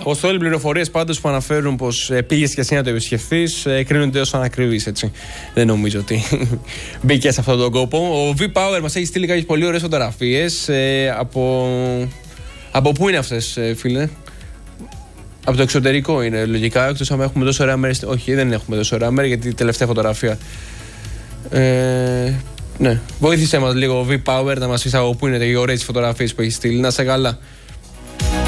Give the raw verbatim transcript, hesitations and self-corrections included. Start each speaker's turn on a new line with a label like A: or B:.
A: ωστόσο, οι πληροφορίες πάντως που αναφέρουν πως ε, πήγες και εσύ να το επισκεφθείς ε, κρίνονται ως ανακριβείς, έτσι. Δεν νομίζω ότι μπήκε σε αυτόν τον κόπο. Ο V-Power μας έχει στείλει κάποιες πολύ ωραίες φωτογραφίες. Ε, από... από πού είναι αυτές, ε, φίλε? Από το εξωτερικό είναι λογικά, εκτός αν έχουμε τόσο ωραία μέρη. Όχι, δεν έχουμε τόσο ωραία μέρη, γιατί η τελευταία φωτογραφία. Ε, ναι, βοήθησε μας λίγο ο V-Power να μας πεις από πού είναι οι ωραίες φωτογραφίες που έχει στείλει. Να σε καλά.